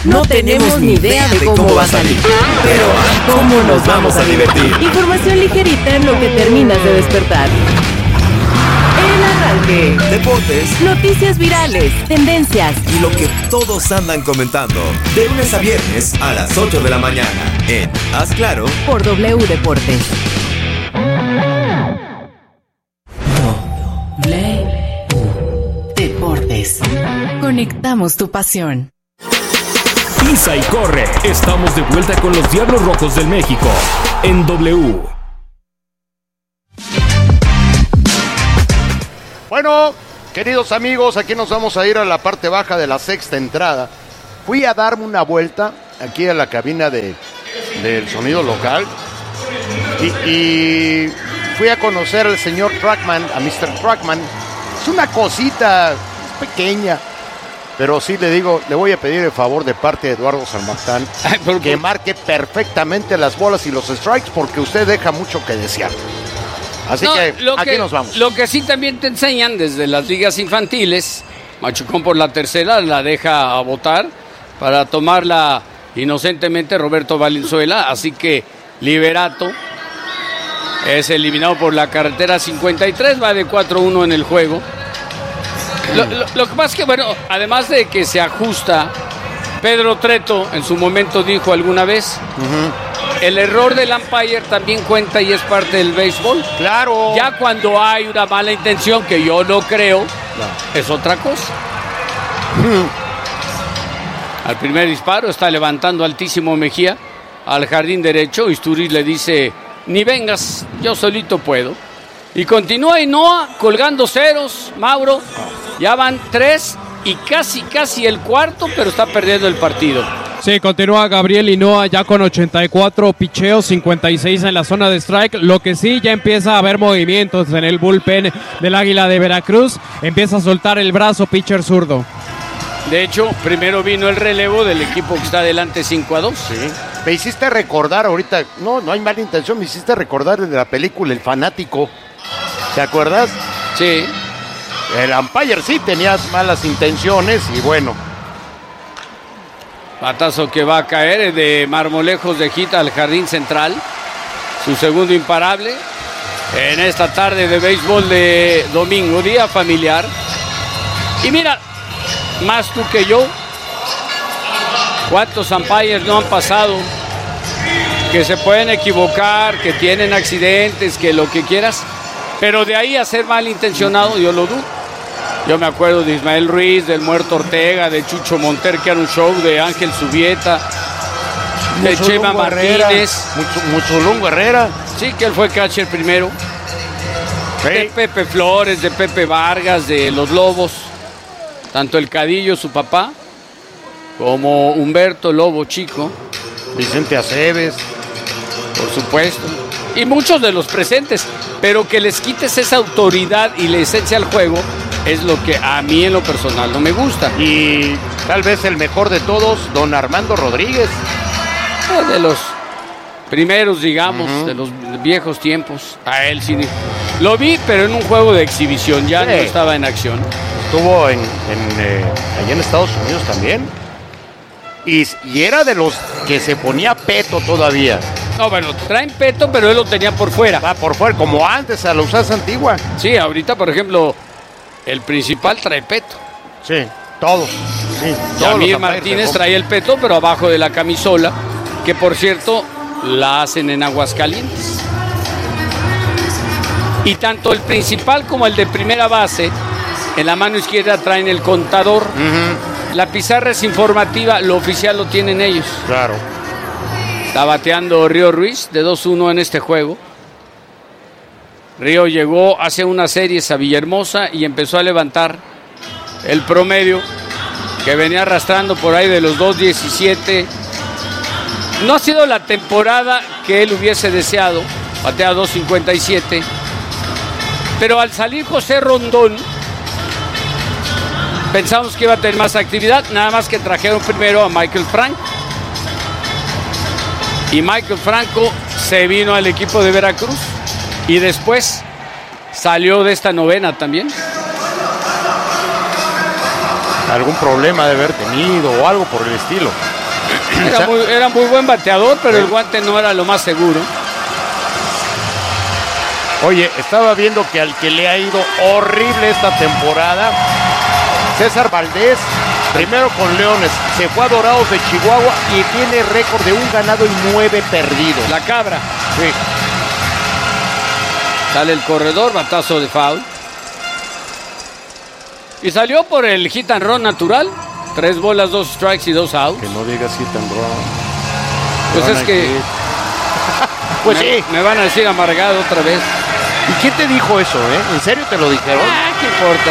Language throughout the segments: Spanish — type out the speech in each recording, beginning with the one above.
No tenemos ni idea de cómo va a salir, pero cómo nos vamos a divertir. Información ligerita en lo que terminas de despertar. El arranque. Deportes. Noticias virales, tendencias Y lo que todos andan comentando. De lunes a viernes a las 8 de la mañana. En Haz Claro. por W Deportes. W Deportes. Conectamos tu pasión. Pisa y corre. Estamos de vuelta con los Diablos Rojos del México en W. Bueno, queridos amigos, aquí nos vamos a ir a la parte baja de la sexta entrada. Fui a darme una vuelta aquí a la cabina del sonido local y fui a conocer al señor Trackman, a Mr. Trackman. Es una cosita pequeña, pero sí le digo, le voy a pedir el favor de parte de Eduardo Sarmastán que marque perfectamente las bolas y los strikes, porque usted deja mucho que desear. Así que aquí nos vamos. Lo que sí también te enseñan desde las ligas infantiles, Machucón por la tercera la deja a votar para tomarla inocentemente Roberto Valenzuela, así que Liberato es eliminado por la carretera 53, va de 4-1 en el juego. Lo que pasa es que, bueno, además de que se ajusta, Pedro Treto en su momento dijo alguna vez, el error del umpire también cuenta y es parte del béisbol. Claro. Ya cuando hay una mala intención, que yo no creo, es otra cosa. Al primer disparo está levantando altísimo Mejía al jardín derecho. Isturiz le dice, ni vengas, yo solito puedo. Y continúa Hinoa colgando ceros, Mauro. Ya van 3 y casi el cuarto, pero está perdiendo el partido. Sí, continúa Gabriel Hinoa ya con 84 picheos, 56 en la zona de strike. Lo que sí, ya empieza a haber movimientos en el bullpen del Águila de Veracruz. Empieza a soltar el brazo pitcher zurdo. De hecho, primero vino el relevo del equipo que está adelante 5-2. Sí. Me hiciste recordar ahorita, no hay mala intención, me hiciste recordar de la película El Fanático. ¿Te acuerdas? Sí. El umpire sí tenía malas intenciones y bueno. Batazo que va a caer de Marmolejos de hit al jardín central. Su segundo imparable en esta tarde de béisbol de domingo, día familiar. Y mira, más tú que yo, ¿cuántos umpires no han pasado? Que se pueden equivocar, que tienen accidentes, que lo que quieras. Pero de ahí a ser malintencionado, yo lo dudo. Yo me acuerdo de Ismael Ruiz, del Muerto Ortega, de Chucho Monter, que era un show, de Ángel Zubieta, de Chema Martínez. Muchulungo Herrera. Sí, que él fue catcher primero. Sí. De Pepe Flores, de Pepe Vargas, de los Lobos. Tanto el Cadillo, su papá, como Humberto Lobo Chico. Vicente Aceves. Por supuesto. Y muchos de los presentes. Pero que les quites esa autoridad y la esencia al juego es lo que a mí en lo personal no me gusta. Y tal vez el mejor de todos, don Armando Rodríguez. De los primeros, digamos, de los viejos tiempos. A él sí. Lo vi, pero en un juego de exhibición, ya no estaba en acción. Estuvo allá en Estados Unidos también. Y era de los que se ponía peto todavía. No, bueno, traen peto, pero él lo tenía por fuera. Va por fuera, como antes, a la usanza antigua. Sí, ahorita, por ejemplo, el principal trae peto. Sí, todos. Sí, Yamir Martínez trae el peto, pero abajo de la camisola, que por cierto, la hacen en Aguascalientes. Y tanto el principal como el de primera base, en la mano izquierda traen el contador. La pizarra es informativa, lo oficial lo tienen ellos. Claro. Está bateando Río Ruiz de 2-1 en este juego. Río llegó hace unas series a Villahermosa y empezó a levantar el promedio que venía arrastrando por ahí de los 2.17. No ha sido la temporada que él hubiese deseado, batea 2.57. Pero al salir José Rondón, pensamos que iba a tener más actividad, nada más que trajeron primero a Michael Franco. Y Michael Franco se vino al equipo de Veracruz y después salió de esta novena también. algún problema de haber tenido o algo por el estilo. Era muy buen bateador, pero el guante no era lo más seguro. Oye, estaba viendo que al que le ha ido horrible esta temporada, César Valdés, primero con Leones, se fue a Dorados de Chihuahua y tiene récord de 1 ganado y 9 perdidos. La cabra. Sí. Sale el corredor, batazo de foul. Y salió por el hit and run natural. 3 bolas, 2 strikes y 2 outs. Que no digas hit and run. Pues es que... Pues sí. Me van a decir amargado otra vez. ¿Y quién te dijo eso, ¿En serio te lo dijeron? ¿Qué importa?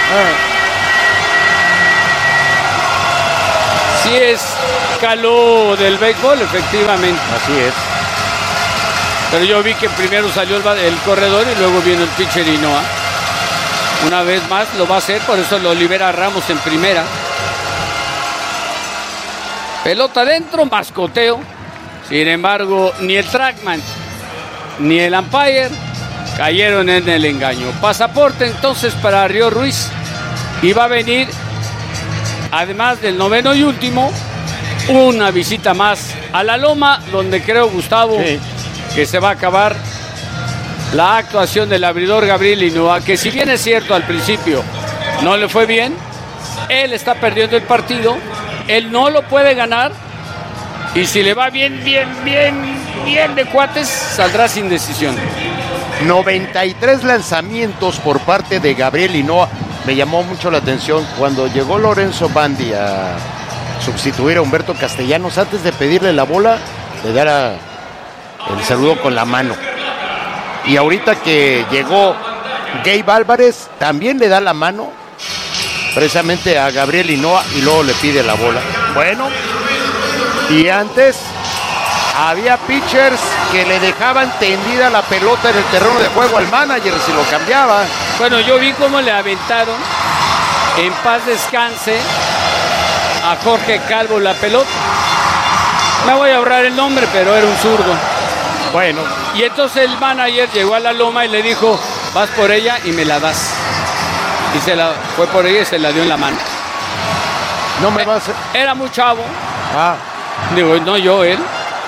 Sí es caló del béisbol, efectivamente. Así es. Pero yo vi que primero salió el corredor y luego vino el pitcher Hinoa. Una vez más lo va a hacer, por eso lo libera Ramos en primera. Pelota adentro, mascoteo. Sin embargo, ni el trackman ni el umpire cayeron en el engaño. Pasaporte entonces para Río Ruiz. Y va a venir, además del noveno y último, una visita más a la Loma, donde creo, Gustavo, que se va a acabar la actuación del abridor Gabriel Hinoa, que si bien es cierto al principio no le fue bien, él está perdiendo el partido, él no lo puede ganar, y si le va bien de cuates, saldrá sin decisión. 93 lanzamientos por parte de Gabriel Hinoa. Me llamó mucho la atención cuando llegó Lorenzo Bandi a sustituir a Humberto Castellanos. Antes de pedirle la bola, le diera el saludo con la mano. Y ahorita que llegó Gabe Álvarez, también le da la mano precisamente a Gabriel Hinoa y luego le pide la bola. Bueno, y antes había pitchers que le dejaban tendida la pelota en el terreno de juego al manager si lo cambiaba. Bueno, yo vi cómo le aventaron, en paz descanse, a Jorge Calvo la pelota. Me voy a ahorrar el nombre, pero era un zurdo. Bueno. Y entonces el manager llegó a la loma y le dijo, vas por ella y me la das. Y fue por ella y se la dio en la mano. No me vas a... Era muy chavo. Ah. Digo, no yo, él.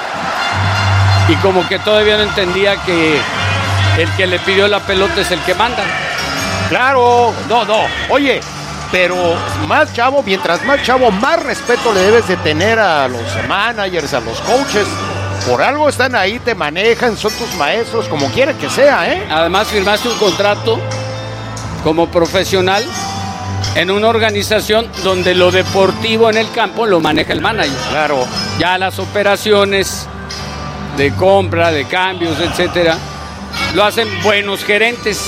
Y como que todavía no entendía que el que le pidió la pelota es el que manda. Claro, no. Oye, pero más chavo, mientras más chavo, más respeto le debes de tener a los managers, a los coaches. Por algo están ahí, te manejan, son tus maestros, como quiera que sea, ¿eh? Además firmaste un contrato como profesional en una organización donde lo deportivo en el campo lo maneja el manager. Claro. Ya las operaciones de compra, de cambios, etcétera, lo hacen buenos gerentes.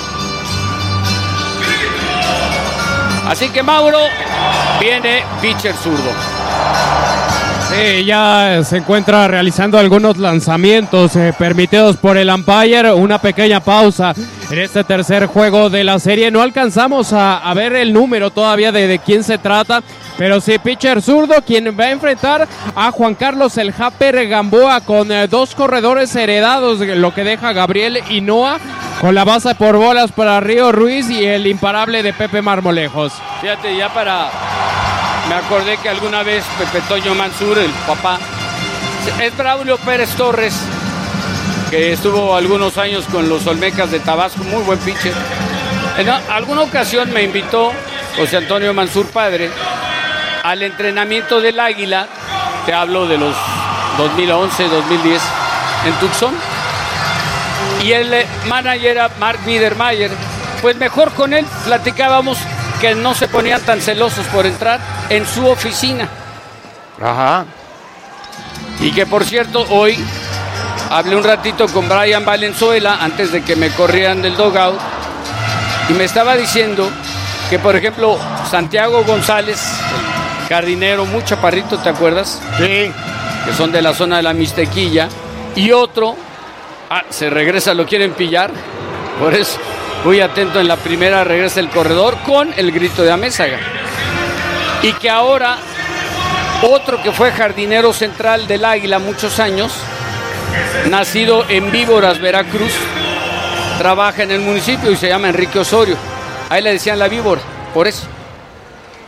Así que Mauro, viene pitcher zurdo. Sí, ya se encuentra realizando algunos lanzamientos permitidos por el umpire. Una pequeña pausa en este tercer juego de la serie. No alcanzamos a ver el número todavía de quién se trata, pero sí, pitcher zurdo, quien va a enfrentar a Juan Carlos el Japper Gamboa con 2 corredores heredados, lo que deja Gabriel Hinoa, con la base por bolas para Río Ruiz y el imparable de Pepe Marmolejos. Fíjate, me acordé que alguna vez Pepe Toño Mansur, el papá, es Braulio Pérez Torres, que estuvo algunos años con los Olmecas de Tabasco, muy buen pitcher. En alguna ocasión me invitó José Antonio Mansur padre al entrenamiento del Águila, te hablo de los 2011, 2010, en Tucson. Y el manager era Mark Niedermayer. Pues mejor con él platicábamos que no se ponían tan celosos por entrar en su oficina. Ajá. Y que por cierto, hoy hablé un ratito con Brian Valenzuela antes de que me corrieran del dugout y me estaba diciendo que, por ejemplo, Santiago González, el jardinero, muy chaparrito, ¿te acuerdas? Sí. Que son de la zona de la Mixtequilla, y otro, se regresa, lo quieren pillar, por eso muy atento en la primera, regresa el corredor con el grito de Amézaga. Y que ahora otro que fue jardinero central del Águila muchos años, nacido en Víboras, Veracruz, trabaja en el municipio y se llama Enrique Osorio. Ahí le decían la víbora, por eso.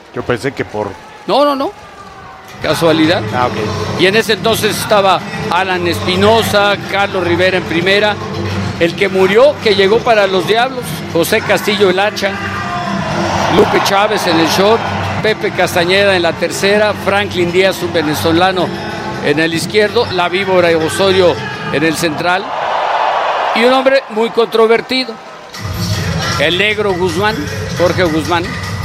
Yo pensé que por... No. Casualidad. Ok. Y en ese entonces estaba Alan Espinosa, Carlos Rivera en primera, el que murió, que llegó para los Diablos, José Castillo el hacha, Lupe Chávez en el short, Pepe Castañeda en la tercera, Franklin Díaz, un venezolano, en el izquierdo, la víbora Osorio en el central, y un hombre muy controvertido, el negro Guzmán, Jorge Guzmán.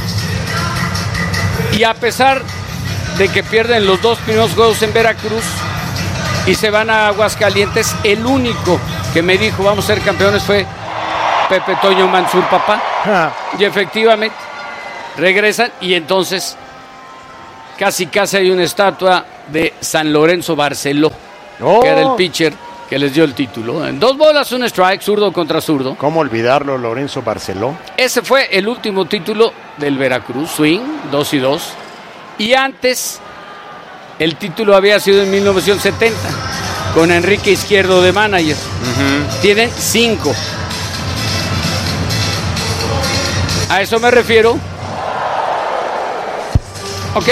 Y a pesar de que pierden los 2 primeros juegos en Veracruz y se van a Aguascalientes, el único que me dijo vamos a ser campeones fue Pepe Toño Mansur, papá. Y efectivamente regresan, y entonces casi hay una estatua de San Lorenzo Barceló, que era el pitcher que les dio el título. En 2 bolas, un strike, zurdo contra zurdo. ¿Cómo olvidarlo, Lorenzo Barceló? Ese fue el último título del Veracruz, swing, 2-2. Y antes, el título había sido en 1970, con Enrique Izquierdo de manager. Tienen 5. A eso me refiero. Ok.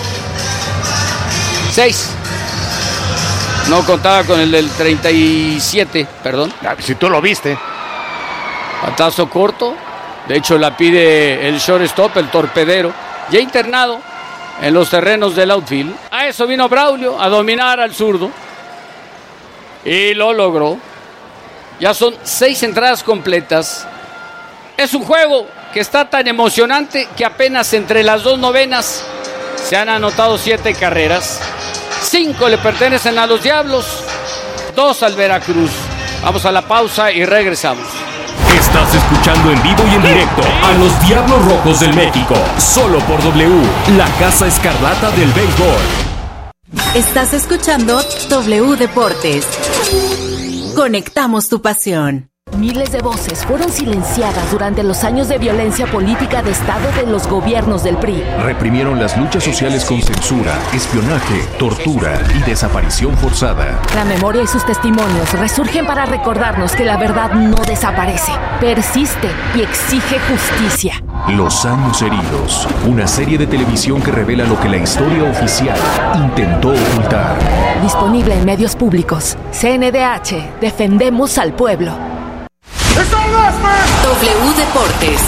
6. No contaba con el del 37, perdón. Si tú lo viste. Batazo corto. De hecho, la pide el shortstop, el torpedero. Ya internado en los terrenos del outfield. A eso vino Braulio, a dominar al zurdo. Y lo logró. Ya son 6 entradas completas. Es un juego que está tan emocionante que apenas entre las 2 novenas se han anotado 7 carreras. 5 le pertenecen a los Diablos, 2 al Veracruz. Vamos a la pausa y regresamos. Estás escuchando en vivo y en directo a los Diablos Rojos del México, solo por W, la Casa Escarlata del béisbol. Estás escuchando W Deportes. Conectamos tu pasión. Miles de voces fueron silenciadas durante los años de violencia política de Estado de los gobiernos del PRI. Reprimieron las luchas sociales con censura, espionaje, tortura y desaparición forzada. La memoria y sus testimonios resurgen para recordarnos que la verdad no desaparece, persiste y exige justicia. Los años heridos, una serie de televisión que revela lo que la historia oficial intentó ocultar. Disponible en medios públicos. CNDH, defendemos al pueblo. W Deportes.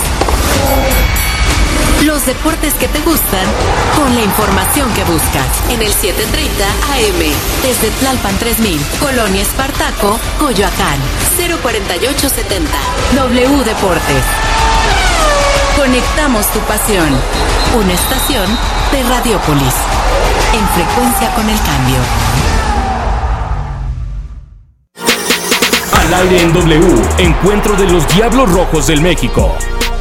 Los deportes que te gustan con la información que buscas. En el 730 AM. Desde Tlalpan 3000. Colonia Espartaco, Coyoacán. 04870. W Deportes. Conectamos tu pasión. Una estación de Radiopolis. En frecuencia con el cambio. Al aire en W, encuentro de los Diablos Rojos del México.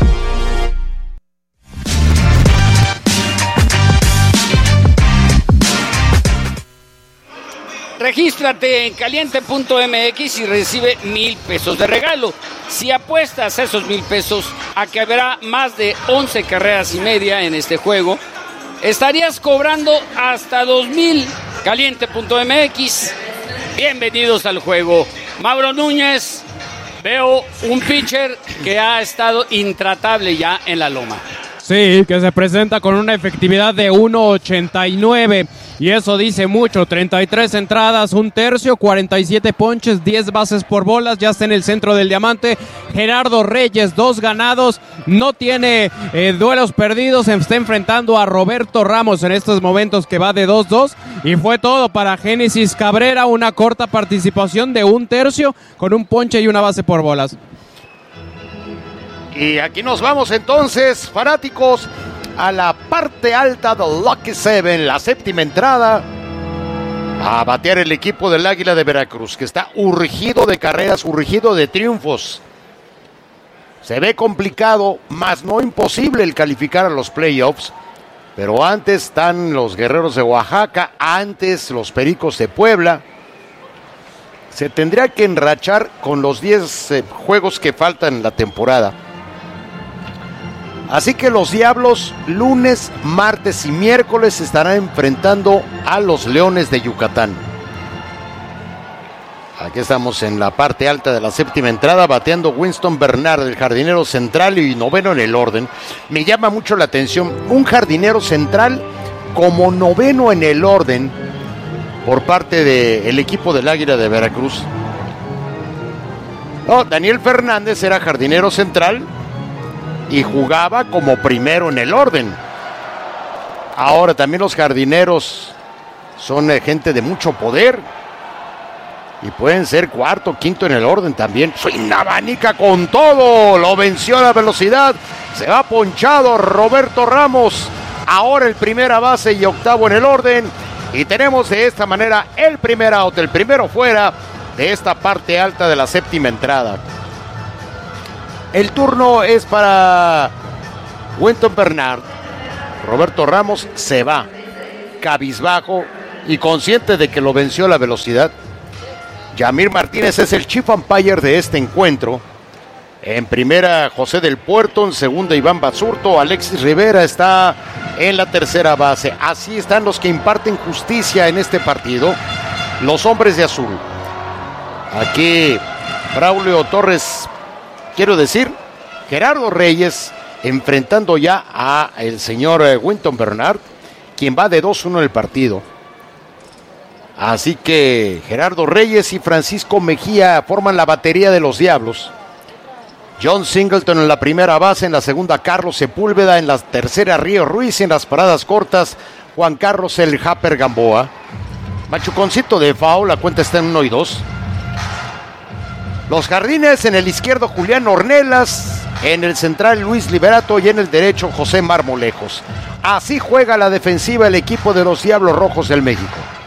Regístrate en caliente.mx y recibe 1,000 pesos de regalo. Si apuestas esos 1,000 pesos a que habrá más de 11 carreras y media en este juego, estarías cobrando hasta 2,000. Caliente.mx. Bienvenidos al juego. Mauro Núñez, veo un pitcher que ha estado intratable ya en la loma. Sí, que se presenta con una efectividad de 1.89 y eso dice mucho. 33 entradas, 1/3, 47 ponches, 10 bases por bolas, ya está en el centro del diamante. Gerardo Reyes, 2 ganados, no tiene duelos perdidos, se está enfrentando a Roberto Ramos en estos momentos, que va de 2-2, y fue todo para Génesis Cabrera, una corta participación de 1/3 con un ponche y una base por bolas. Y aquí nos vamos entonces, fanáticos, a la parte alta del Lucky Seven, la 7ª entrada, a batear el equipo del Águila de Veracruz, que está urgido de carreras, urgido de triunfos. Se ve complicado, mas no imposible el calificar a los playoffs, pero antes están los Guerreros de Oaxaca, antes los Pericos de Puebla. Se tendría que enrachar con los 10 juegos que faltan en la temporada. Así que los Diablos lunes, martes y miércoles estarán enfrentando a los Leones de Yucatán. Aquí estamos en la parte alta de la séptima entrada, bateando Winston Bernard, el jardinero central y noveno en el orden. Me llama mucho la atención un jardinero central como noveno en el orden por parte del equipo del Águila de Veracruz. No, Daniel Fernández era jardinero central y jugaba como primero en el orden. Ahora también los jardineros son gente de mucho poder. Y pueden ser cuarto, quinto en el orden también. Abanica con todo. Lo venció a la velocidad. Se va ponchado Roberto Ramos. Ahora el primera base y octavo en el orden. Y tenemos de esta manera el primer out, el primero fuera de esta parte alta de la séptima entrada. El turno es para Winston Bernard. Roberto Ramos se va cabizbajo y consciente de que lo venció a la velocidad. Yamir Martínez es el chief umpire de este encuentro. En primera, José del Puerto. En segunda, Iván Basurto. Alexis Rivera está en la tercera base. Así están los que imparten justicia en este partido. Los hombres de azul. Aquí, Braulio Torres, quiero decir, Gerardo Reyes, enfrentando ya a el señor Winston Bernard, quien va de 2-1 en el partido. Así que Gerardo Reyes y Francisco Mejía forman la batería de los Diablos. John Singleton en la primera base, en la segunda Carlos Sepúlveda, en la tercera Río Ruiz, en las paradas cortas Juan Carlos el Japper Gamboa. Machuconcito de foul, la cuenta está en 1-2. Los jardines, en el izquierdo Julián Ornelas, en el central Luis Liberato y en el derecho José Marmolejos. Así juega la defensiva el equipo de los Diablos Rojos del México.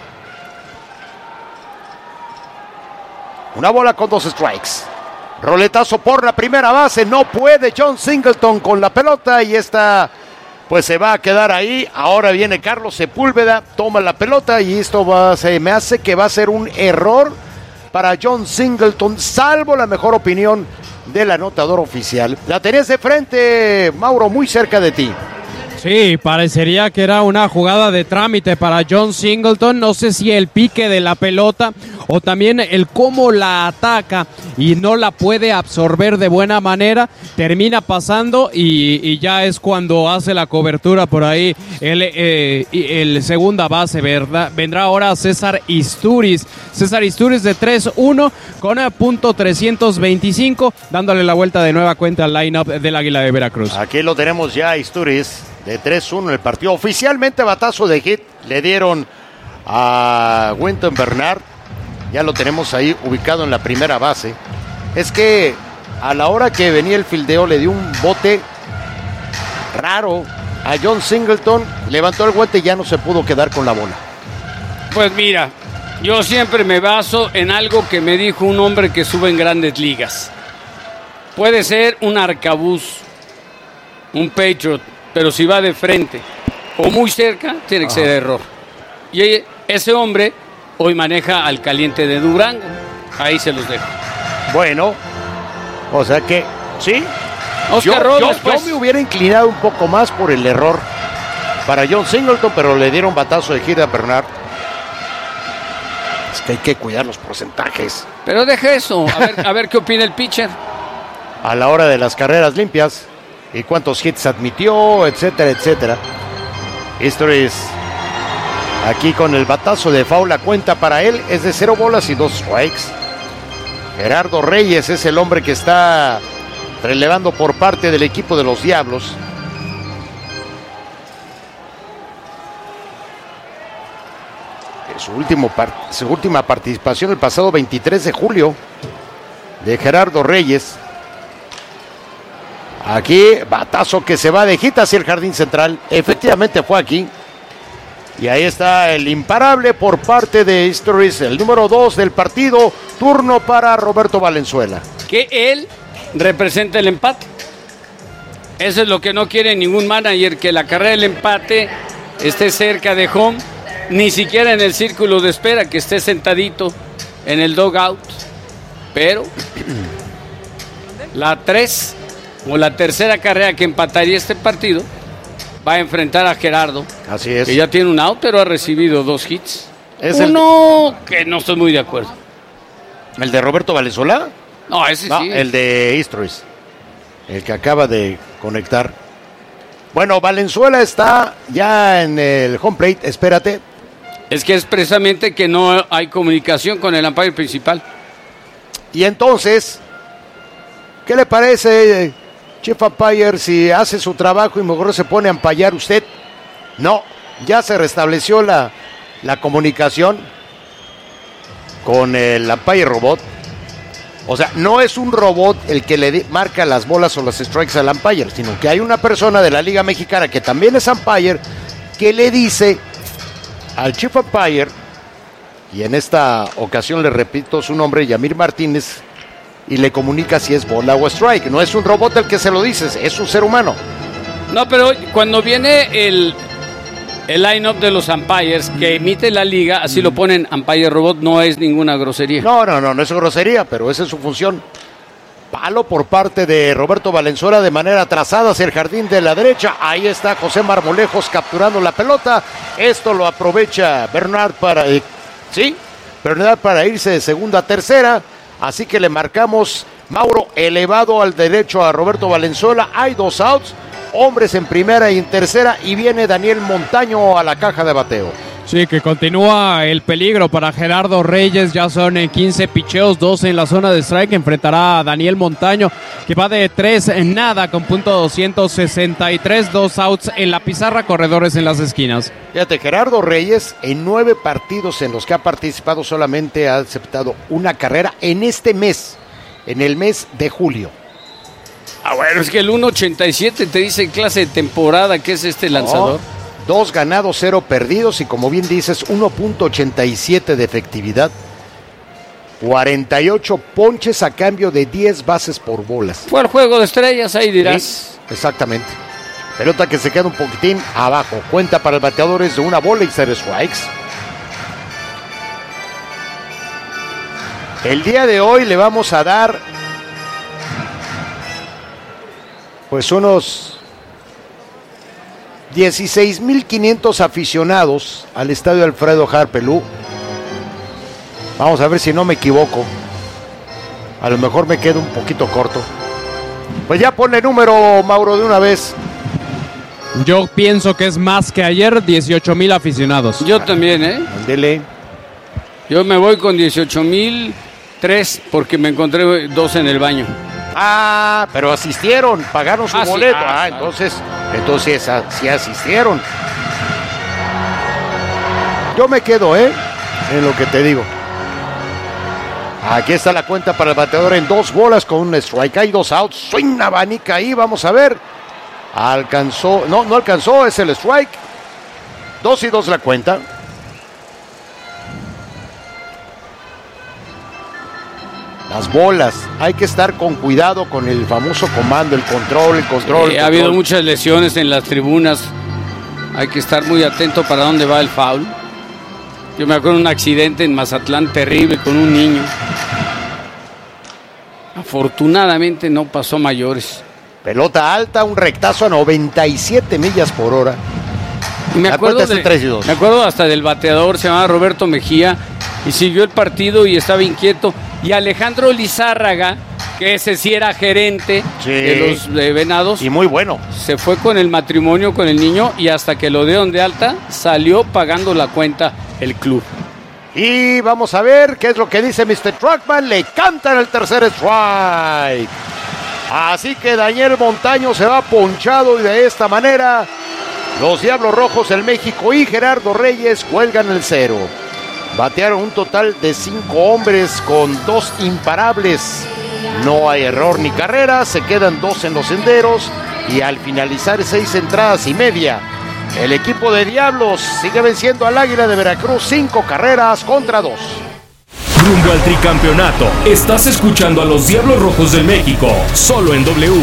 Una bola con 2 strikes. Roletazo por la primera base. No puede John Singleton con la pelota. Y esta pues se va a quedar ahí. Ahora viene Carlos Sepúlveda. Toma la pelota. Y esto me hace que va a ser un error para John Singleton. Salvo la mejor opinión del anotador oficial. La tenés de frente, Mauro, muy cerca de ti. Sí, parecería que era una jugada de trámite para John Singleton. No sé si el pique de la pelota o también el cómo la ataca y no la puede absorber de buena manera. Termina pasando y ya es cuando hace la cobertura por ahí el segunda base, ¿verdad? Vendrá ahora César Istúriz. César Istúriz de 3-1 con .325, dándole la vuelta de nueva cuenta al line-up del Águila de Veracruz. Aquí lo tenemos ya, Istúriz. De 3-1 en el partido. Oficialmente batazo de hit le dieron a Winston Bernard. Ya lo tenemos ahí ubicado en la primera base. Es que a la hora que venía el fildeo le dio un bote raro a John Singleton. Levantó el guante y ya no se pudo quedar con la bola. Pues mira, yo siempre me baso en algo que me dijo un hombre que sube en Grandes Ligas. Puede ser un arcabuz, un Patriot, pero si va de frente o muy cerca, tiene que ser error. Y ese hombre hoy maneja al caliente de Durango. Ahí se los dejo. Bueno, o sea que, sí. Oscar Robles, yo me hubiera inclinado un poco más por el error para John Singleton, pero le dieron batazo de gira a Bernard. Es que hay que cuidar los porcentajes. Pero deja eso, a ver qué opina el pitcher. A la hora de las carreras limpias. Y cuántos hits admitió, etcétera, etcétera. Esto es aquí con el batazo de foul. La cuenta para él es de 0 bolas y 2 strikes. Gerardo Reyes es el hombre que está relevando por parte del equipo de los Diablos. Su última participación el pasado 23 de julio de Gerardo Reyes. Aquí, batazo que se va de hit hacia el jardín central. Efectivamente fue aquí. Y ahí está el imparable por parte de Istúriz, el número 2 del partido. Turno para Roberto Valenzuela. Que él representa el empate. Eso es lo que no quiere ningún manager, que la carrera del empate esté cerca de home, ni siquiera en el círculo de espera, que esté sentadito en el dugout. Pero la 3 o la tercera carrera que empataría este partido va a enfrentar a Gerardo. Así es. Que ya tiene un out, pero ha recibido 2 hits. Es Uno que no estoy muy de acuerdo. ¿El de Roberto Valenzuela? No, ese No, sí. el de Istros, el que acaba de conectar. Bueno, Valenzuela está ya en el home plate, espérate. Es que es precisamente que no hay comunicación con el umpire principal. Y entonces, ¿qué le parece, Chief Umpire, si hace su trabajo y mejor se pone a umpire usted? No, ya se restableció la comunicación con el umpire robot. O sea, no es un robot el que le marca las bolas o las strikes al umpire, sino que hay una persona de la Liga Mexicana que también es umpire que le dice al Chief Umpire, y en esta ocasión le repito su nombre, Yamir Martínez, y le comunica si es bola o strike. No es un robot el que se lo dice, es un ser humano. No, pero cuando viene el line-up de los umpires que emite la liga, así lo ponen umpire robot, no es ninguna grosería. No es grosería, pero esa es su función. Palo por parte de Roberto Valenzuela de manera trazada hacia el jardín de la derecha. Ahí está José Marmolejos capturando la pelota. Esto lo aprovecha Bernard para irse de segunda a tercera. Así que le marcamos, Mauro, elevado al derecho a Roberto Valenzuela. Hay 2 outs, hombres en primera y en tercera, y viene Daniel Montaño a la caja de bateo. Sí, que continúa el peligro para Gerardo Reyes. Ya son 15 picheos, 12 en la zona de strike. Enfrentará a Daniel Montaño, que va de 3 en nada con .263, 2 outs en la pizarra, corredores en las esquinas. Fíjate, Gerardo Reyes en 9 partidos en los que ha participado solamente ha aceptado una carrera en este mes, en el mes de julio. Bueno, es que el 1.87 te dice clase de temporada que es este lanzador. 2 ganados, 0 perdidos, y como bien dices, 1.87 de efectividad. 48 ponches a cambio de 10 bases por bolas. Fue el juego de estrellas, ahí dirás. Sí, exactamente. Pelota que se queda un poquitín abajo. Cuenta para el bateador es de 1 bola y 0 strikes. El día de hoy le vamos a dar pues unos 16,500 aficionados al estadio Alfredo Harpelú. Vamos a ver si no me equivoco. A lo mejor me quedo un poquito corto. Pues ya ponle número, Mauro, de una vez. Yo pienso que es más que ayer, 18,000 aficionados. Yo también, ¿eh? Dele. Yo me voy con 18,003 porque me encontré 2 en el baño. Ah, pero asistieron, pagaron su boleto. Sí, claro. Entonces sí asistieron. Yo me quedo, en lo que te digo. Aquí está la cuenta para el bateador en 2 bolas con un strike. Hay 2 outs. Swing, abanica ahí, vamos a ver. Alcanzó, no alcanzó, es el strike. 2-2 la cuenta. Las bolas, hay que estar con cuidado con el famoso comando, el control. Ha habido muchas lesiones en las tribunas. Hay que estar muy atento para dónde va el foul. Yo me acuerdo de un accidente en Mazatlán terrible con un niño. Afortunadamente no pasó mayores. Pelota alta, un rectazo a 97 millas por hora. Y me acuerdo hasta del bateador, se llamaba Roberto Mejía, y siguió el partido y estaba inquieto. Y Alejandro Lizárraga, que ese sí era gerente de los Venados. Y muy bueno. Se fue con el matrimonio con el niño y hasta que lo dieron de alta, salió pagando la cuenta el club. Y vamos a ver qué es lo que dice Mr. Truckman. Le cantan el tercer strike. Así que Daniel Montaño se va ponchado y de esta manera los Diablos Rojos del México y Gerardo Reyes cuelgan el 0. Batearon un total de 5 hombres con 2 imparables. No hay error ni carrera, se quedan 2 en los senderos y al finalizar 6 entradas y media, el equipo de Diablos sigue venciendo al Águila de Veracruz 5 carreras contra 2. Rumbo al tricampeonato, estás escuchando a los Diablos Rojos del México, solo en W.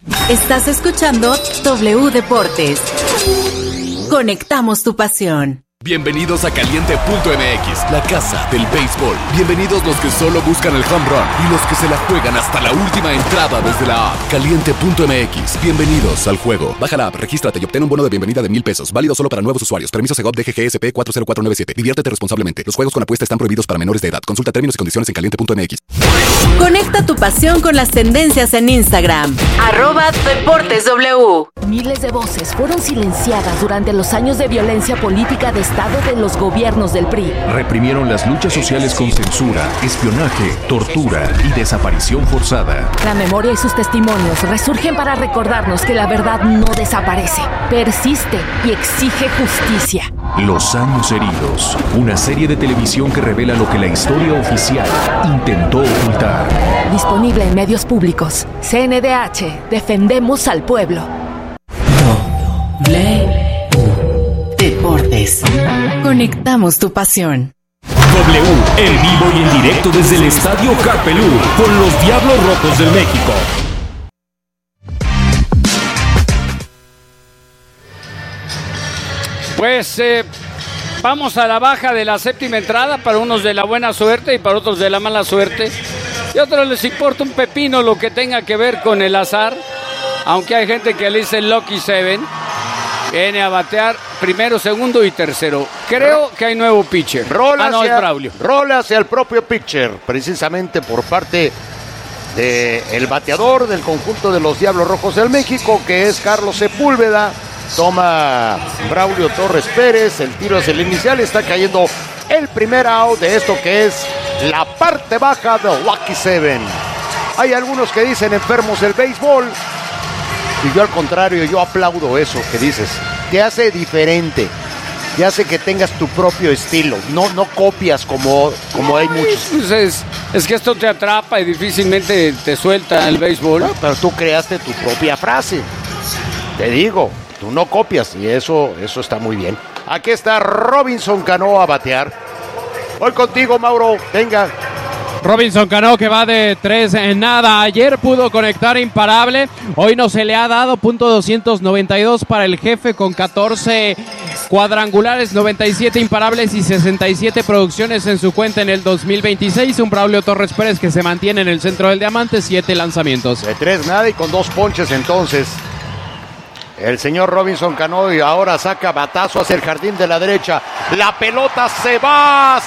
Estás escuchando W Deportes. Conectamos tu pasión. Bienvenidos a Caliente.mx, la casa del béisbol. Bienvenidos los que solo buscan el home run y los que se la juegan hasta la última entrada desde la app. Caliente.mx, bienvenidos al juego. Baja la app, regístrate y obtén un bono de bienvenida de $1,000. Válido solo para nuevos usuarios. Permiso Segov DGGSP 40497. Diviértete responsablemente. Los juegos con apuesta están prohibidos para menores de edad. Consulta términos y condiciones en Caliente.mx. Conecta tu pasión con las tendencias en Instagram. @DeportesW. Miles de voces fueron silenciadas durante los años de violencia política de Estado de los gobiernos del PRI. Reprimieron las luchas sociales con censura, espionaje, tortura y desaparición forzada. La memoria y sus testimonios resurgen para recordarnos que la verdad no desaparece, persiste y exige justicia. Los años heridos, una serie de televisión que revela lo que la historia oficial intentó ocultar. Disponible en medios públicos. CNDH, defendemos al pueblo. Deportes. Conectamos tu pasión. W, en vivo y en directo desde el Estadio Carpelú, con los Diablos Rojos del México. Pues vamos a la baja de la séptima entrada, para unos de la buena suerte y para otros de la mala suerte. Y a otros les importa un pepino lo que tenga que ver con el azar, aunque hay gente que le dice Lucky Seven. Viene a batear primero, segundo y tercero. Creo que hay nuevo pitcher. Es Braulio. Rola hacia el propio pitcher, precisamente por parte del bateador del conjunto de los Diablos Rojos del México, que es Carlos Sepúlveda. Toma Braulio Torres Pérez, el tiro hacia el inicial, está cayendo el primer out de esto que es la parte baja de Lucky Seven. Hay algunos que dicen enfermos del béisbol, y yo al contrario, yo aplaudo eso que dices. Te hace diferente, te hace que tengas tu propio estilo, no copias como hay muchos. Pues es que esto te atrapa y difícilmente te suelta el béisbol. No, pero tú creaste tu propia frase, te digo. Tú no copias y eso está muy bien. Aquí está Robinson Cano a batear. Voy contigo, Mauro. Venga. Robinson Cano, que va de 3 en nada. Ayer pudo conectar imparable. Hoy no se le ha dado. .292 para el jefe con 14 cuadrangulares, 97 imparables y 67 producciones en su cuenta en el 2026. Un Braulio Torres Pérez que se mantiene en el centro del diamante. 7 lanzamientos. De 3 nada y con 2 ponches entonces. El señor Robinson Cano y ahora saca batazo hacia el jardín de la derecha. La pelota se va.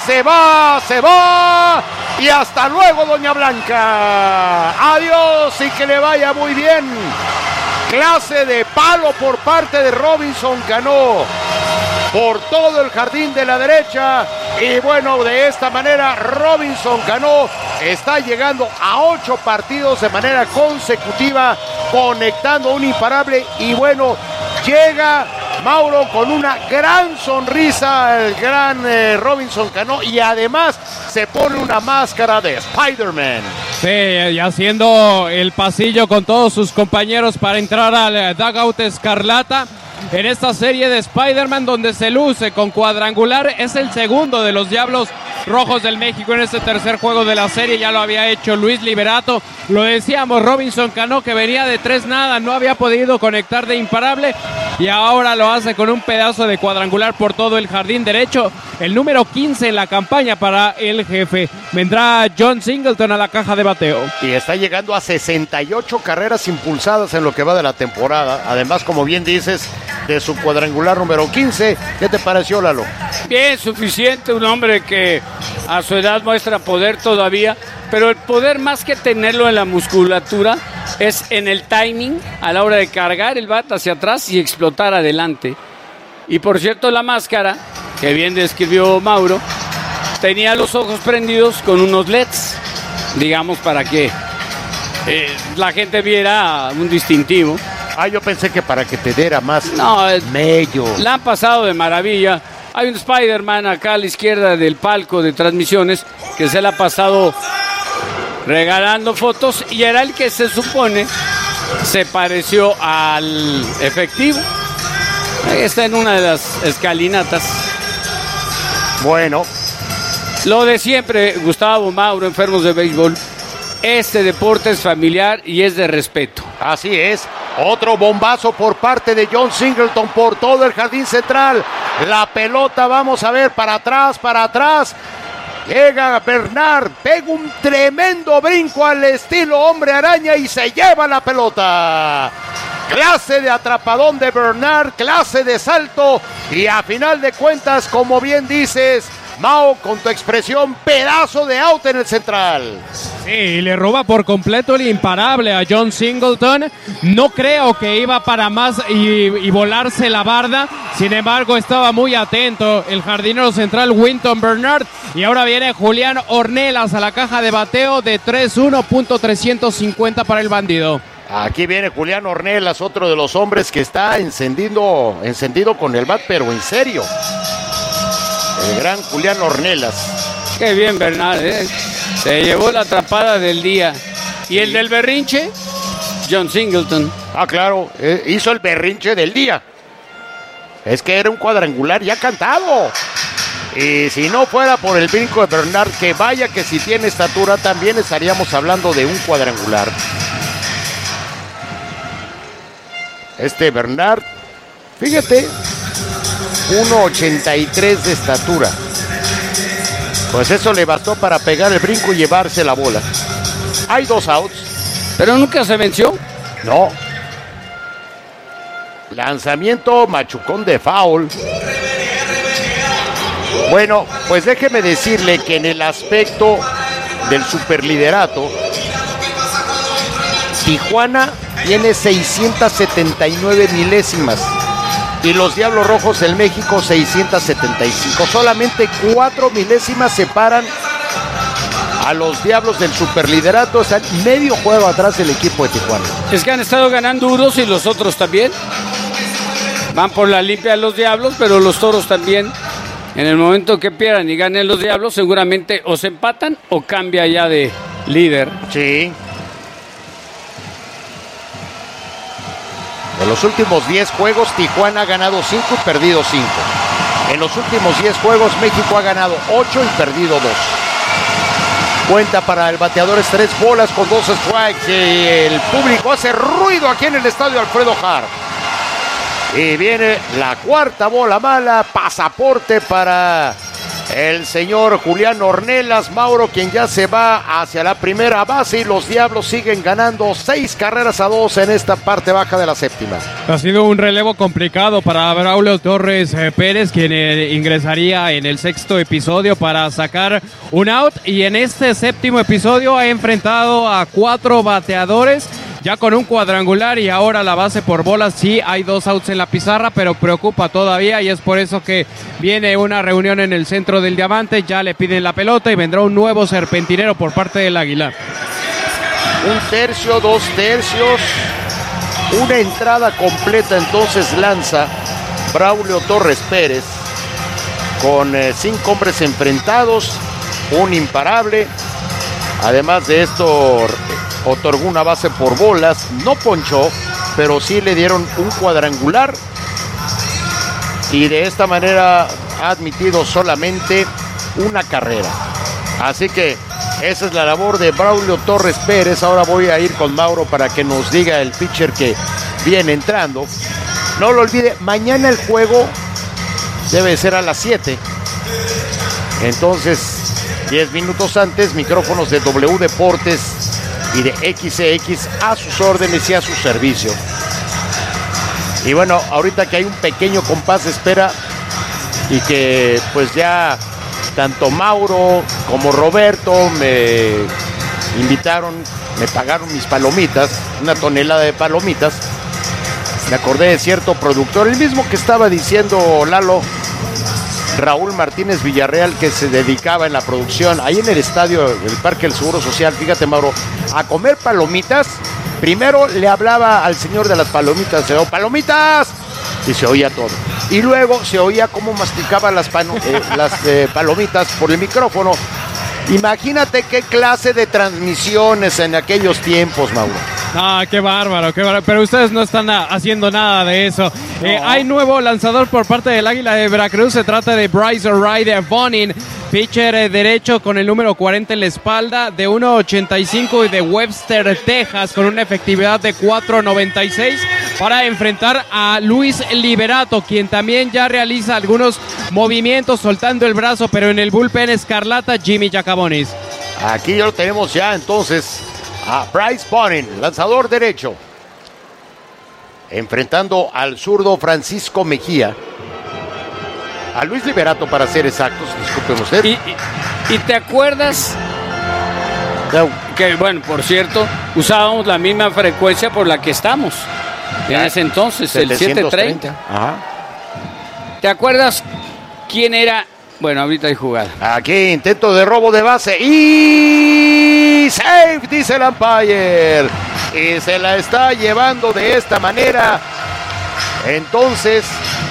Y hasta luego, doña Blanca. Adiós y que le vaya muy bien. Clase de palo por parte de Robinson Cano. Por todo el jardín de la derecha. Y bueno, de esta manera Robinson Cano está llegando a 8 partidos de manera consecutiva, conectando un imparable. Y bueno, llega Mauro con una gran sonrisa, el gran Robinson Cano, y además se pone una máscara de Spider-Man. Sí, y haciendo el pasillo con todos sus compañeros para entrar al dugout escarlata. En esta serie de Spider-Man, donde se luce con cuadrangular, es el segundo de los Diablos Rojos del México en este tercer juego de la serie. Ya lo había hecho Luis Liberato. Lo decíamos, Robinson Cano, que venía de 3 nada, no había podido conectar de imparable, y ahora lo hace con un pedazo de cuadrangular por todo el jardín derecho. El número 15 en la campaña para el jefe. Vendrá John Singleton a la caja de bateo. Y está llegando a 68 carreras impulsadas en lo que va de la temporada. Además, como bien dices, de su cuadrangular número 15. ¿Qué te pareció, Lalo? Bien, suficiente, un hombre que a su edad muestra poder todavía, pero el poder, más que tenerlo en la musculatura, es en el timing a la hora de cargar el bat hacia atrás y explotar adelante. Y por cierto, la máscara, que bien describió Mauro, tenía los ojos prendidos con unos LEDs, digamos, para que la gente viera un distintivo. Yo pensé que para que te diera más mello. La han pasado de maravilla. Hay un Spider-Man acá a la izquierda del palco de transmisiones que se le ha pasado regalando fotos, y era el que se supone se pareció al efectivo. Ahí está en una de las escalinatas. Bueno. Lo de siempre, Gustavo, Mauro, enfermos de béisbol. Este deporte es familiar y es de respeto. Así es. Otro bombazo por parte de John Singleton por todo el jardín central. la pelota, vamos a ver, para atrás. Llega Bernard, pega un tremendo brinco al estilo hombre araña y se lleva la pelota. Clase de atrapadón de Bernard, clase de salto y a final de cuentas, como bien dices, Mau, con tu expresión, pedazo de out en el central. Sí, le roba por completo el imparable a John Singleton. No creo que iba para más y volarse la barda. Sin embargo, estaba muy atento el jardinero central Winton Bernard. Y ahora viene Julián Ornelas a la caja de bateo de 3-1.350 para el bandido. Aquí viene Julián Ornelas, otro de los hombres que está encendido con el bat, pero en serio. El gran Julián Ornelas. Qué bien, Bernard, Se llevó la atrapada del día. ¿Y el del berrinche? John Singleton. Ah, claro, hizo el berrinche del día. Es que era un cuadrangular ya cantado. Y si no fuera por el brinco de Bernard, que vaya que si tiene estatura, también estaríamos hablando de un cuadrangular. Este Bernard, fíjate, 1.83 de estatura. Pues eso le bastó para pegar el brinco y llevarse la bola. Hay 2 outs. ¿Pero nunca se venció? No. Lanzamiento machucón de foul. Bueno, pues déjeme decirle que en el aspecto del superliderato, Tijuana tiene 679 milésimas y los Diablos Rojos del México 675. Solamente 4 milésimas separan a los Diablos del superliderato. Están medio juego atrás del equipo de Tijuana. Es que han estado ganando unos y los otros también. Van por la limpia de los Diablos, pero los Toros también. En el momento que pierdan y ganen los Diablos, seguramente o se empatan o cambia ya de líder. Sí. En los últimos 10 juegos, Tijuana ha ganado 5 y perdido 5. En los últimos 10 juegos, México ha ganado 8 y perdido 2. Cuenta para el bateador es 3 bolas con 2 strikes. Y el público hace ruido aquí en el estadio Alfredo Harp. Y viene la cuarta bola mala, pasaporte para el señor Julián Ornelas, Mauro, quien ya se va hacia la primera base y los Diablos siguen ganando 6-2 en esta parte baja de la séptima. Ha sido un relevo complicado para Braulio Torres Pérez, quien ingresaría en el 6º episodio para sacar un out, y en este 7º episodio ha enfrentado a 4 bateadores ya con un cuadrangular y ahora la base por bolas. Sí, hay 2 outs en la pizarra, pero preocupa todavía y es por eso que viene una reunión en el centro del diamante. Ya le piden la pelota y vendrá un nuevo serpentinero por parte del Águila. 1/3, 2/3, una entrada completa. Entonces lanza Braulio Torres Pérez con 5 hombres enfrentados, un imparable. Además de esto, otorgó una base por bolas, no ponchó, pero sí le dieron un cuadrangular y de esta manera ha admitido solamente una carrera. Así que esa es la labor de Braulio Torres Pérez. Ahora voy a ir con Mauro para que nos diga el pitcher que viene entrando. No lo olvide, mañana el juego debe ser a las 7. Entonces, 10 minutos antes, micrófonos de W Deportes y de XCX a sus órdenes y a su servicio. Y bueno, ahorita que hay un pequeño compás de espera y que pues ya tanto Mauro como Roberto me invitaron, me pagaron mis palomitas, 1 tonelada de palomitas. Me acordé de cierto productor, el mismo que estaba diciendo Lalo, Raúl Martínez Villarreal, que se dedicaba en la producción ahí en el estadio del Parque del Seguro Social. Fíjate, Mauro, a comer palomitas. Primero le hablaba al señor de las palomitas, se dijo, ¡palomitas! Y se oía todo. Y luego se oía cómo masticaba las palomitas por el micrófono. Imagínate qué clase de transmisiones en aquellos tiempos, Mauro. Ah, qué bárbaro, qué bárbaro. Pero ustedes no están haciendo nada de eso. No. Hay nuevo lanzador por parte del Águila de Veracruz. Se trata de Bryce O'Reilly Bonin, pitcher derecho con el número 40 en la espalda, de 1.85 y de Webster, Texas, con una efectividad de 4.96 para enfrentar a Luis Liberato, quien también ya realiza algunos movimientos soltando el brazo, pero en el bullpen escarlata Jimmy Giacamonis. Aquí ya lo tenemos ya entonces a Bryce Bonin, lanzador derecho, enfrentando al zurdo Francisco Mejía, a Luis Liberato para ser exactos, disculpen usted. ¿Y te acuerdas que, bueno, por cierto, usábamos la misma frecuencia por la que estamos en ese entonces, 730. El 730. Ajá. ¿Te acuerdas quién era? Bueno, ahorita hay jugada. Aquí intento de robo de base y safe, dice el umpire. Y se la está llevando de esta manera. Entonces,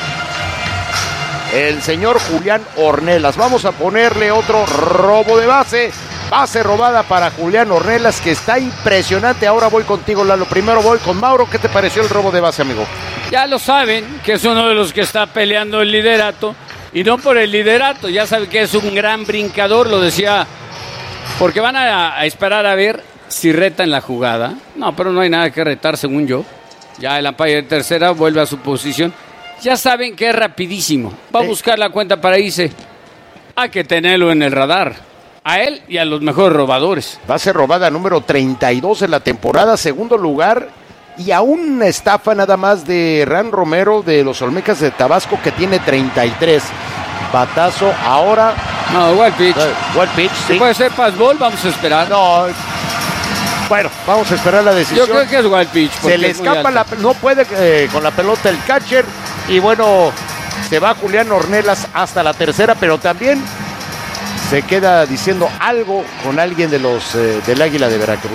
el señor Julián Ornelas. Vamos a ponerle otro robo de base. Base robada para Julián Ornelas, que está impresionante. Ahora voy contigo, Lalo. Primero voy con Mauro. ¿Qué te pareció el robo de base, amigo? Ya lo saben, que es uno de los que está peleando el liderato. Y no por el liderato, ya sabe que es un gran brincador, lo decía, porque van a esperar a ver si reta en la jugada. No, pero no hay nada que retar, según yo. Ya el umpire de tercera vuelve a su posición. Ya saben que es rapidísimo. Va a buscar la cuenta para irse. Hay que tenerlo en el radar. A él y a los mejores robadores. Base robada número 32 en la temporada, segundo lugar. Y a una estafa nada más de Ran Romero de los Olmecas de Tabasco, que tiene 33. Batazo ahora. No, wild pitch. Wild pitch, sí. ¿Puede ser fastball? Vamos a esperar. No. Bueno, vamos a esperar la decisión. Yo creo que es wild pitch. Se le escapa no puede con la pelota el catcher. Y bueno, se va Julián Ornelas hasta la tercera, pero también se queda diciendo algo con alguien de los del Águila de Veracruz.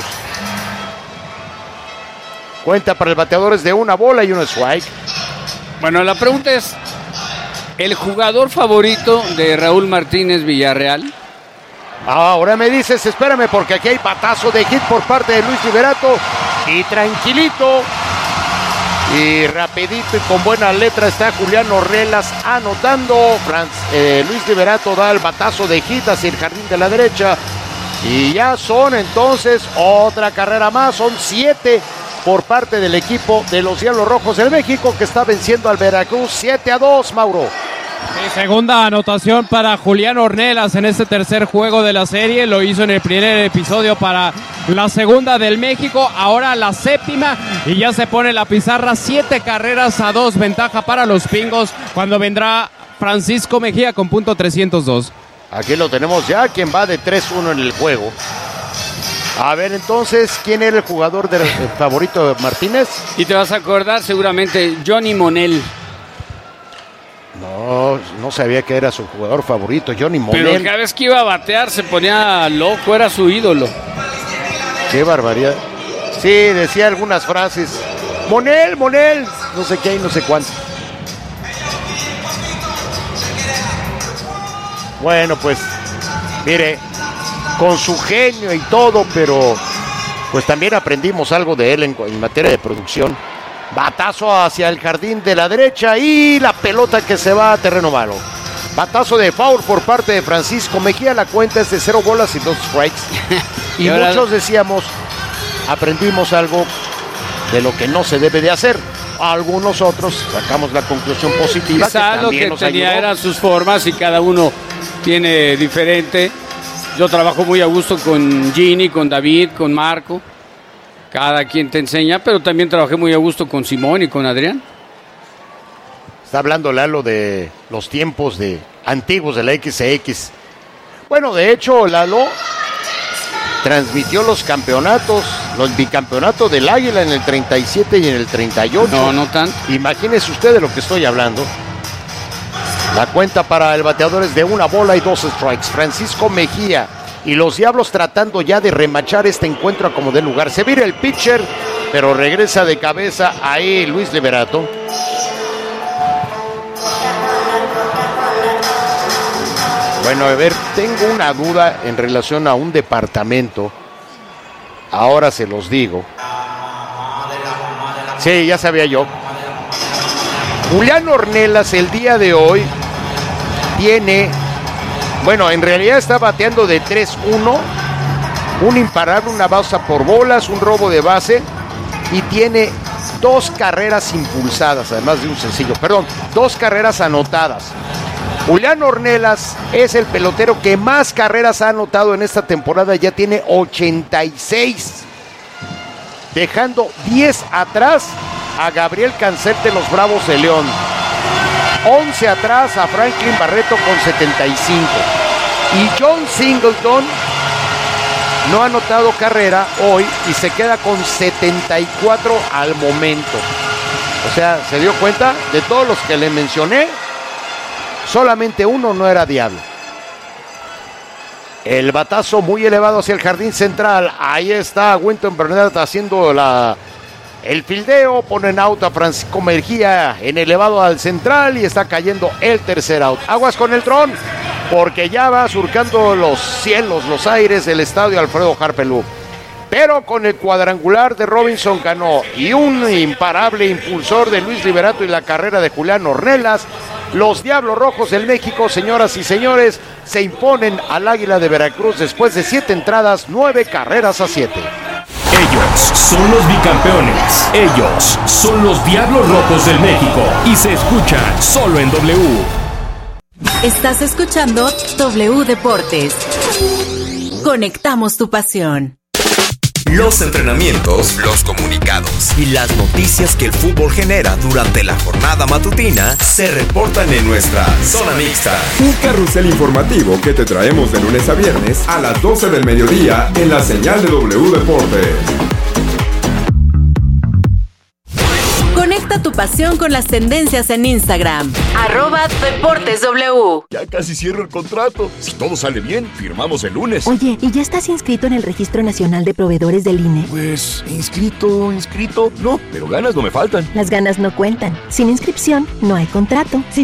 Cuenta para el bateador es de una bola y un strike. Bueno, la pregunta es, ¿el jugador favorito de Raúl Martínez Villarreal? Ahora me dices, espérame, porque aquí hay batazo de hit por parte de Luis Liberato. Y tranquilito y rapidito y con buena letra está Julián Ornelas anotando. Luis Liberato da el batazo de hit hacia el jardín de la derecha. Y ya son entonces otra carrera más, son 7 por parte del equipo de los Diablos Rojos del México, que está venciendo al Veracruz 7-2, Mauro. Segunda anotación para Julián Ornelas en este tercer juego de la serie. Lo hizo en el primer episodio para la segunda del México. Ahora la séptima y ya se pone la pizarra 7-2, ventaja para los Pingos, cuando vendrá Francisco Mejía con punto 302. Aquí lo tenemos ya, quien va de 3-1 en el juego. A ver, entonces, ¿quién era el jugador favorito de Martínez? Y te vas a acordar seguramente, Johnny Monell. No sabía que era su jugador favorito, Johnny Monell. Pero cada vez que iba a batear se ponía loco, era su ídolo. Qué barbaridad. Sí, decía algunas frases. Monell, no sé qué y no sé cuánto. Bueno, pues, mire, con su genio y todo, pero pues también aprendimos algo de él en materia de producción. Batazo hacia el jardín de la derecha y la pelota que se va a terreno malo. Batazo de foul por parte de Francisco Mejía. La cuenta es de 0 bolas y 2 strikes. Y muchos decíamos, aprendimos algo de lo que no se debe de hacer. Algunos otros sacamos la conclusión positiva. Quizá lo que tenía eran sus formas y cada uno tiene diferente. Yo trabajo muy a gusto con Ginny, con David, con Marco. Cada quien te enseña, pero también trabajé muy a gusto con Simón y con Adrián. Está hablando Lalo de los tiempos antiguos de la XX. Bueno, de hecho, Lalo transmitió los campeonatos, los bicampeonatos del Águila en el 37 y en el 38. No tanto. Imagínese usted de lo que estoy hablando. La cuenta para el bateador es de 1 bola y 2 strikes. Francisco Mejía y los Diablos tratando ya de remachar este encuentro a como dé lugar. Se vira el pitcher, pero regresa de cabeza ahí Luis Liberato. Bueno, a ver, tengo una duda en relación a un departamento. Ahora se los digo. Sí, ya sabía yo. Julián Ornelas el día de hoy tiene, bueno, en realidad está bateando de 3-1, un imparable, una bausa por bolas, un robo de base y tiene 2 carreras impulsadas, además de un sencillo, perdón, 2 carreras anotadas. Julián Ornelas es el pelotero que más carreras ha anotado en esta temporada, ya tiene 86, dejando 10 atrás a Gabriel Cancel de los Bravos de León, 11 atrás a Franklin Barreto con 75, y John Singleton no ha anotado carrera hoy y se queda con 74 al momento. O sea, se dio cuenta de todos los que le mencioné, solamente uno no era diablo. El batazo muy elevado hacia el jardín central. Ahí está Winton Bernard haciendo el fildeo. Pone en out a Francisco Mejía en elevado al central y está cayendo el tercer out. Aguas con el dron, porque ya va surcando los cielos, los aires del estadio Alfredo Harpelú. Pero con el cuadrangular de Robinson Cano y un imparable impulsor de Luis Liberato y la carrera de Julián Ornelas, los Diablos Rojos del México, señoras y señores, se imponen al Águila de Veracruz después de 7 entradas, 9 carreras a 7. Ellos son los bicampeones. Ellos son los Diablos Rojos del México. Y se escuchan solo en W. Estás escuchando W Deportes. Conectamos tu pasión. Los entrenamientos, los comunicados y las noticias que el fútbol genera durante la jornada matutina se reportan en nuestra Zona Mixta. Un carrusel informativo que te traemos de lunes a viernes a las 12 del mediodía en la señal de W Deportes. Conecta tu pasión con las tendencias en Instagram. @DeportesW. Ya casi cierro el contrato. Si todo sale bien, firmamos el lunes. Oye, ¿y ya estás inscrito en el Registro Nacional de Proveedores del INE? Pues, inscrito, no, pero ganas no me faltan. Las ganas no cuentan. Sin inscripción, no hay contrato. Si